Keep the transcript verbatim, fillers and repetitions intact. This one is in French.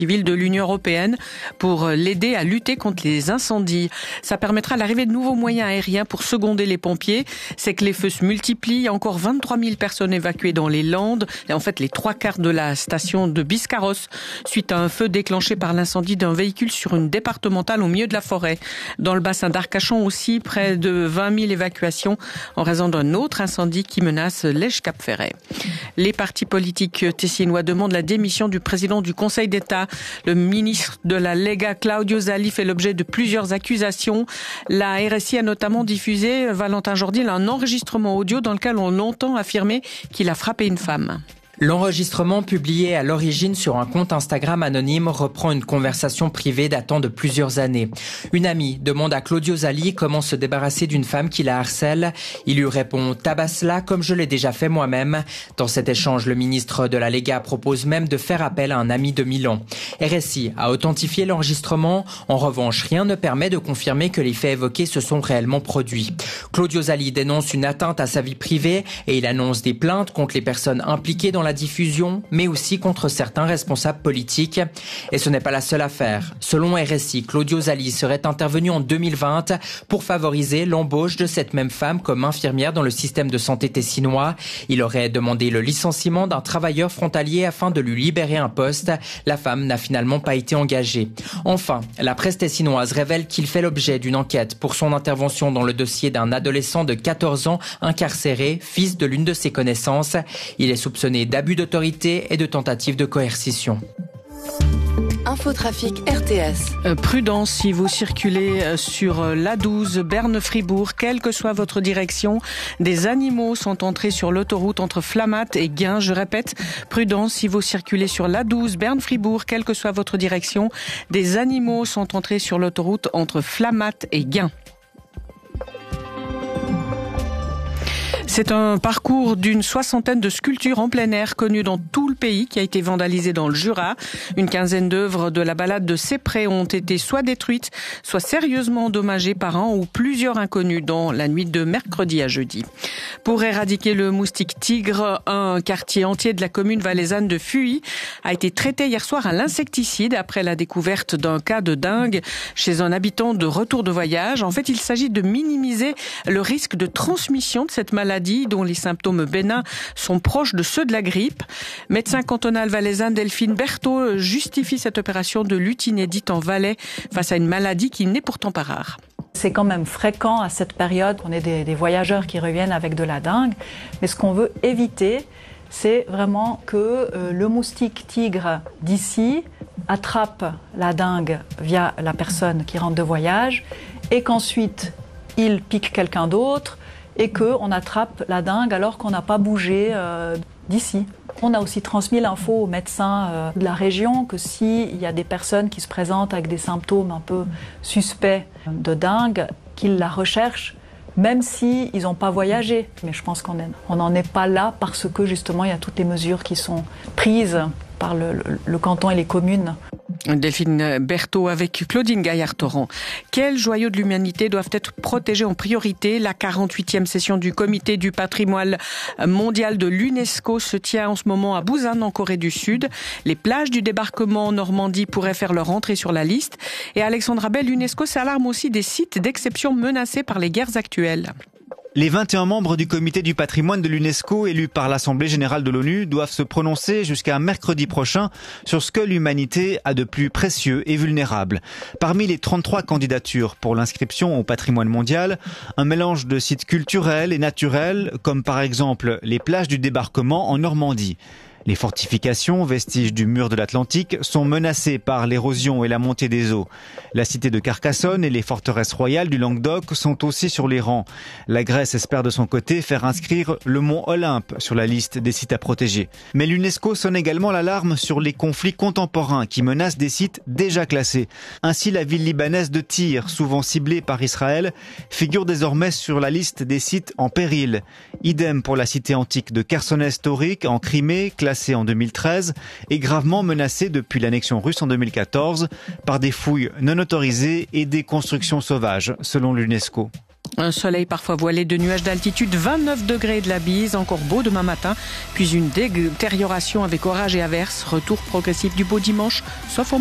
civile de l'Union européenne pour l'aider à lutter contre les incendies. Ça permettra l'arrivée de nouveaux moyens aériens pour seconder les pompiers. C'est que les feux se multiplient. Il y a encore vingt-trois mille personnes évacuées dans les Landes. Et en fait, les trois quarts de la station de Biscarrosse suite à un feu déclenché par l'incendie d'un véhicule sur une départementale au milieu de la forêt. Dans le bassin d'Arcachon aussi, près de vingt mille évacuations en raison d'un autre incendie qui menace l'Èche-Cap-Ferret. Les partis politiques tessinois demandent la démission du président du Conseil d'État. Le ministre de la Lega, Claudio Zali, fait l'objet de plusieurs accusations. La R S I a notamment diffusé, Valentin Jordil, un enregistrement audio dans lequel on entend affirmer qu'il a frappé une femme. L'enregistrement publié à l'origine sur un compte Instagram anonyme reprend une conversation privée datant de plusieurs années. Une amie demande à Claudio Zali comment se débarrasser d'une femme qui la harcèle. Il lui répond « Tabasse-la comme je l'ai déjà fait moi-même ». Dans cet échange, le ministre de la Lega propose même de faire appel à un ami de Milan. R S I a authentifié l'enregistrement. En revanche, rien ne permet de confirmer que les faits évoqués se sont réellement produits. Claudio Zali dénonce une atteinte à sa vie privée et il annonce des plaintes contre les personnes impliquées dans la diffusion, mais aussi contre certains responsables politiques. Et ce n'est pas la seule affaire. Selon R S I, Claudio Zali serait intervenu en deux mille vingt pour favoriser l'embauche de cette même femme comme infirmière dans le système de santé tessinois. Il aurait demandé le licenciement d'un travailleur frontalier afin de lui libérer un poste. La femme n'a finalement pas été engagée. Enfin, la presse tessinoise révèle qu'il fait l'objet d'une enquête pour son intervention dans le dossier d'un adolescent de quatorze ans incarcéré, fils de l'une de ses connaissances. Il est soupçonné d'abus d'autorité et de tentative de coercition. Infotrafic R T S. Euh, prudence si vous circulez sur l'A douze Berne-Fribourg, quelle que soit votre direction. Des animaux sont entrés sur l'autoroute entre Flamatt et Gain. Je répète, prudence si vous circulez sur l'A douze Berne-Fribourg, quelle que soit votre direction. Des animaux sont entrés sur l'autoroute entre Flamatt et Gain. C'est un parcours d'une soixantaine de sculptures en plein air connues dans tout le pays qui a été vandalisé dans le Jura. Une quinzaine d'œuvres de la balade de Sépré ont été soit détruites, soit sérieusement endommagées par un ou plusieurs inconnus dans la nuit de mercredi à jeudi. Pour éradiquer le moustique tigre, un quartier entier de la commune valaisanne de Fuy a été traité hier soir à l'insecticide après la découverte d'un cas de dengue chez un habitant de retour de voyage. En fait, il s'agit de minimiser le risque de transmission de cette maladie dont les symptômes bénins sont proches de ceux de la grippe. Médecin cantonal valaisanne Delphine Berthaud justifie cette opération de lutte inédite en Valais face à une maladie qui n'est pourtant pas rare. C'est quand même fréquent à cette période qu'on ait des, des voyageurs qui reviennent avec de la dengue, mais ce qu'on veut éviter, c'est vraiment que euh, le moustique tigre d'ici attrape la dengue via la personne qui rentre de voyage et qu'ensuite il pique quelqu'un d'autre et qu'on attrape la dengue alors qu'on n'a pas bougé euh, d'ici. On a aussi transmis l'info aux médecins euh, de la région que s'il y a des personnes qui se présentent avec des symptômes un peu suspects de dengue, qu'ils la recherchent, même s'ils n'ont pas voyagé. Mais je pense qu'on n'en est pas là parce que justement il y a toutes les mesures qui sont prises par le, le, le canton et les communes. Delphine Berthaud avec Claudine Gaillard-Torrent. Quels joyaux de l'humanité doivent être protégés en priorité? La quarante-huitième session du Comité du patrimoine mondial de l'UNESCO se tient en ce moment à Busan, en Corée du Sud. Les plages du débarquement en Normandie pourraient faire leur entrée sur la liste. Et Alexandre Abel, l'UNESCO s'alarme aussi des sites d'exception menacés par les guerres actuelles. Les vingt et un membres du comité du patrimoine de l'UNESCO élus par l'Assemblée générale de l'ONU doivent se prononcer jusqu'à mercredi prochain sur ce que l'humanité a de plus précieux et vulnérable. Parmi les trente-trois candidatures pour l'inscription au patrimoine mondial, un mélange de sites culturels et naturels, comme par exemple les plages du débarquement en Normandie. Les fortifications, vestiges du mur de l'Atlantique, sont menacées par l'érosion et la montée des eaux. La cité de Carcassonne et les forteresses royales du Languedoc sont aussi sur les rangs. La Grèce espère de son côté faire inscrire le mont Olympe sur la liste des sites à protéger. Mais l'UNESCO sonne également l'alarme sur les conflits contemporains qui menacent des sites déjà classés. Ainsi, la ville libanaise de Tyr, souvent ciblée par Israël, figure désormais sur la liste des sites en péril. Idem pour la cité antique de Kherson-Historique en Crimée, classée en deux mille treize, et gravement menacée depuis l'annexion russe en deux mille quatorze par des fouilles non autorisées et des constructions sauvages, selon l'UNESCO. Un soleil parfois voilé de nuages d'altitude, vingt-neuf degrés de la bise, encore beau demain matin, puis une détérioration avec orage et averses, retour progressif du beau dimanche, sauf au